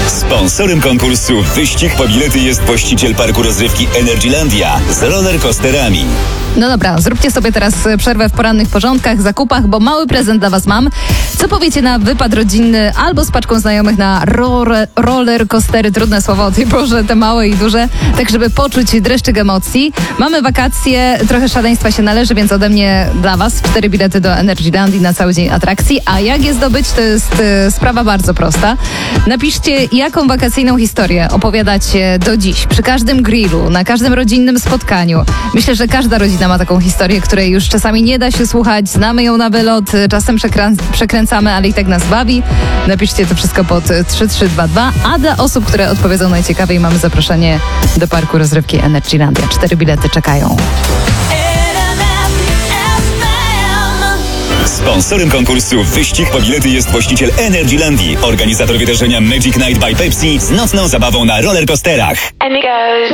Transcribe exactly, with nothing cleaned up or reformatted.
Sponsorem konkursu Wyścig po bilety jest właściciel parku rozrywki Energylandia z rollercoasterami. No dobra, zróbcie sobie teraz przerwę w porannych porządkach, zakupach, bo mały prezent dla was mam. Co powiecie na wypad rodzinny albo z paczką znajomych na roller, roller coastery? Trudne słowo o tej porze, te małe i duże, tak żeby poczuć dreszczyk emocji. Mamy wakacje, trochę szaleństwa się należy, więc ode mnie dla was cztery bilety do Energylandii na cały dzień atrakcji. A jak je zdobyć, to jest y, sprawa bardzo prosta. Napiszcie, jaką wakacyjną historię opowiadacie do dziś, przy każdym grillu, na każdym rodzinnym spotkaniu. Myślę, że każda rodzina ma taką historię, której już czasami nie da się słuchać, znamy ją na wylot, czasem przekrę- przekręcamy, ale i tak nas bawi. Napiszcie to wszystko pod trzy trzy dwa dwa, a dla osób, które odpowiedzą najciekawiej, mamy zaproszenie do parku rozrywki Energylandia. Cztery bilety czekają. Sponsorem konkursu Wyścig po bilety jest właściciel Energylandii, organizator wydarzenia Magic Night by Pepsi z nocną zabawą na rollercoasterach.